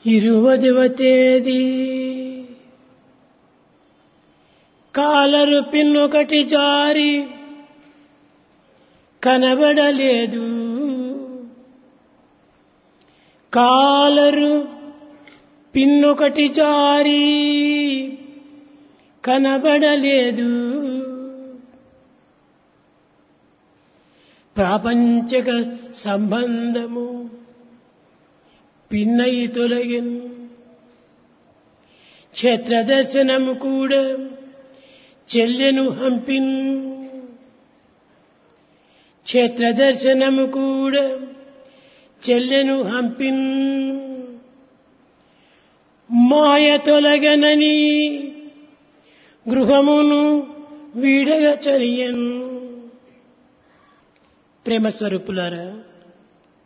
20వ తేదీ కాలరు పిన్నొకటి జారి కనబడలేదు. కాలరు పిన్నొకటి జారి కనబడలేదు. ప్రాపంచక సంబంధము పిన్నయి తొలగిన్. క్షేత్రదర్శనము కూడా చెల్లెను హంపిన్. క్షేత్రదర్శనము కూడా చెల్లెను హంపిన్. మాయ తొలగనని గృహమును వీడగ చరియన్. ప్రేమ స్వరూపులారా,